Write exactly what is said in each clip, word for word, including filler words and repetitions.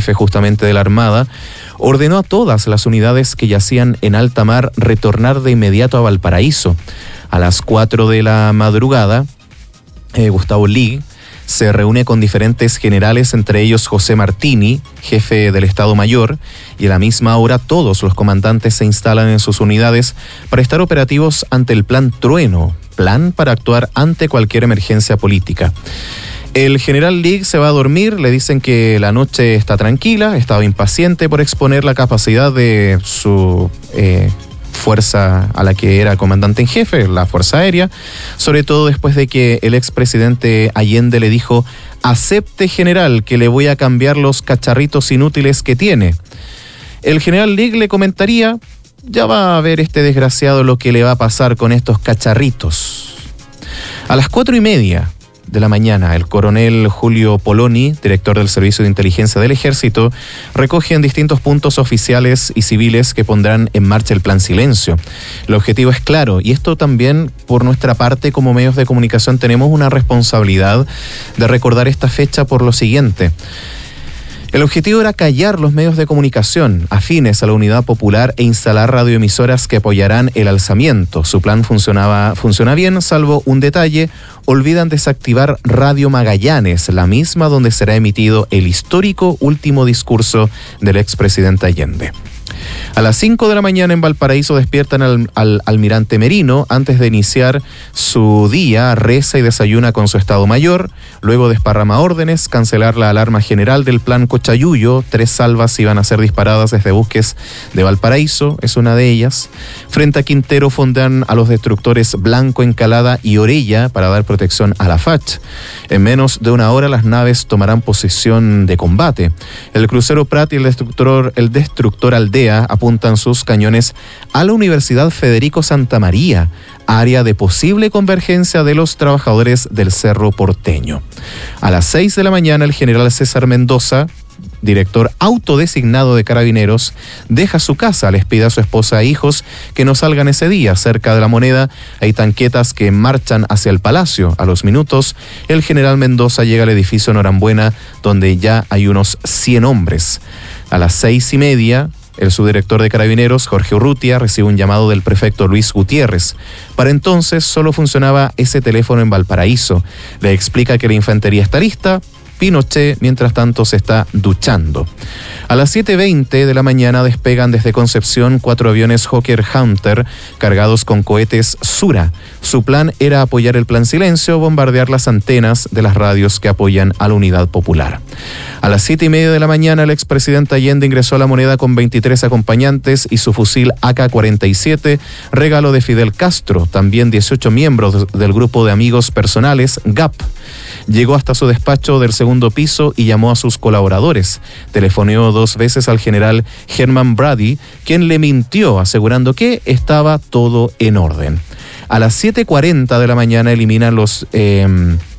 jefe justamente de la Armada, ordenó a todas las unidades que yacían en alta mar retornar de inmediato a Valparaíso. A las cuatro de la madrugada, eh, Gustavo Lig se reúne con diferentes generales, entre ellos José Martini, jefe del Estado Mayor, y a la misma hora todos los comandantes se instalan en sus unidades para estar operativos ante el Plan Trueno, plan para actuar ante cualquier emergencia política. El general Lig se va a dormir, le dicen que la noche está tranquila, estaba impaciente por exponer la capacidad de su eh, fuerza a la que era comandante en jefe, la Fuerza Aérea, sobre todo después de que el expresidente Allende le dijo: acepte, general, que le voy a cambiar los cacharritos inútiles que tiene. El general Lig le comentaría: ya va a ver este desgraciado lo que le va a pasar con estos cacharritos. A las cuatro y media de la mañana, el coronel Julio Poloni, director del Servicio de Inteligencia del Ejército, recoge en distintos puntos oficiales y civiles que pondrán en marcha el Plan Silencio. El objetivo es claro, y esto también por nuestra parte como medios de comunicación tenemos una responsabilidad de recordar esta fecha por lo siguiente. El objetivo era callar los medios de comunicación afines a la Unidad Popular e instalar radioemisoras que apoyarán el alzamiento. Su plan funcionaba, funciona bien, salvo un detalle: olvidan desactivar Radio Magallanes, la misma donde será emitido el histórico último discurso del expresidente Allende. A las cinco de la mañana en Valparaíso despiertan al, al almirante Merino. Antes de iniciar su día, reza y desayuna con su Estado Mayor. Luego desparrama órdenes: cancelar la alarma general del Plan Cochayuyo. Tres salvas iban a ser disparadas desde buques de Valparaíso, es una de ellas. Frente a Quintero fondean a los destructores Blanco, Encalada y Orella para dar protección a la F A C. En menos de una hora las naves tomarán posición de combate. El crucero Prat y el destructor, el destructor Aldea apuntan sus cañones a la Universidad Federico Santa María, área de posible convergencia de los trabajadores del Cerro Porteño. A las seis de la mañana, el general César Mendoza, director autodesignado de Carabineros, deja su casa, les pide a su esposa e hijos que no salgan ese día. Cerca de la Moneda hay tanquetas que marchan hacia el Palacio. A los minutos, el general Mendoza llega al edificio Norambuena, donde ya hay unos cien hombres. A las seis y media, el subdirector de Carabineros, Jorge Urrutia, recibe un llamado del prefecto Luis Gutiérrez. Para entonces solo funcionaba ese teléfono en Valparaíso. Le explica que la infantería está lista. Pinochet, mientras tanto, se está duchando. A las siete y veinte de la mañana despegan desde Concepción cuatro aviones Hawker Hunter cargados con cohetes Sura. Su plan era apoyar el Plan Silencio, bombardear las antenas de las radios que apoyan a la Unidad Popular. A las siete y media de la mañana, el expresidente Allende ingresó a la Moneda con veintitrés acompañantes y su fusil A K cuarenta y siete, regalo de Fidel Castro, también dieciocho miembros del grupo de amigos personales G A P. Llegó hasta su despacho del segundo piso y llamó a sus colaboradores. Telefoneó dos veces al general Herman Brady, quien le mintió asegurando que estaba todo en orden. A las siete y cuarenta de la mañana eliminan los... Eh,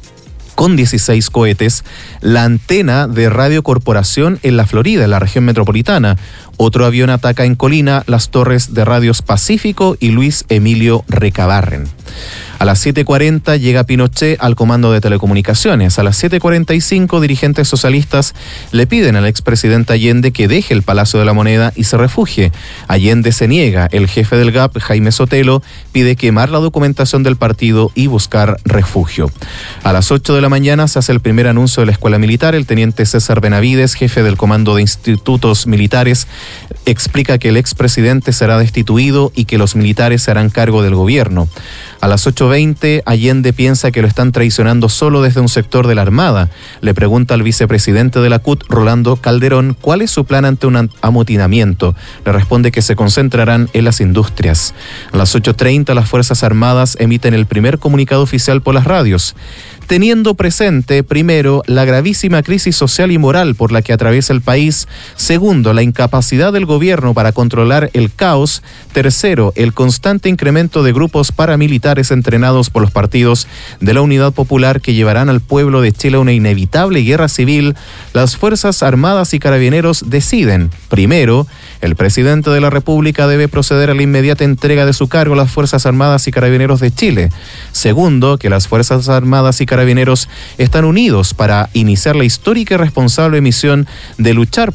con dieciséis cohetes, la antena de Radio Corporación en la Florida, en la región metropolitana. Otro avión ataca en Colina las torres de Radios Pacífico y Luis Emilio Recabarren. A las siete y cuarenta llega Pinochet al comando de telecomunicaciones. A las siete y cuarenta y cinco, dirigentes socialistas le piden al expresidente Allende que deje el Palacio de la Moneda y se refugie. Allende se niega. El jefe del G A P, Jaime Sotelo, pide quemar la documentación del partido y buscar refugio. A las ocho de la mañana se hace el primer anuncio de la Escuela Militar. El teniente César Benavides, jefe del Comando de Institutos Militares, explica que el expresidente será destituido y que los militares se harán cargo del gobierno. A las ocho veinte, Allende piensa que lo están traicionando solo desde un sector de la Armada. Le pregunta al vicepresidente de la C U T, Rolando Calderón, cuál es su plan ante un amotinamiento. Le responde que se concentrarán en las industrias. A las ocho treinta, las Fuerzas Armadas emiten el primer comunicado oficial por las radios, teniendo presente, primero, la gravísima crisis social y moral por la que atraviesa el país; segundo, la incapacidad del gobierno para controlar el caos; tercero, el constante incremento de grupos paramilitares entrenados por los partidos de la Unidad Popular que llevarán al pueblo de Chile a una inevitable guerra civil. Las Fuerzas Armadas y Carabineros deciden, primero, el presidente de la República debe proceder a la inmediata entrega de su cargo a las Fuerzas Armadas y Carabineros de Chile; segundo, que las Fuerzas Armadas y Carabineros están unidos para iniciar la histórica y responsable misión de luchar